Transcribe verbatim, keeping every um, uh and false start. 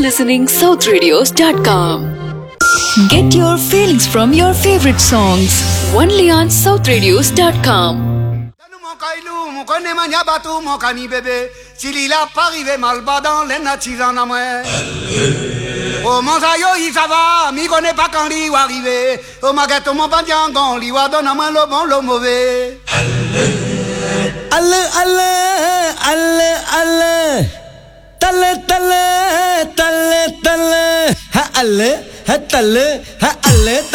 listening south radios dot com. Get your feelings from your favorite songs only on south radios dot com. Mokone manya batu mokani bébé Chili la parive malba dans les natifs en amoué Oh mon sayo il ça va Mi connaît pas quand li ou arrivé Oh ma gâteau mon bandiangon Li wa donne à moi le bon le mauvais Alle alle alle alle Talle talle talle talle Ha alle ha talle ha alle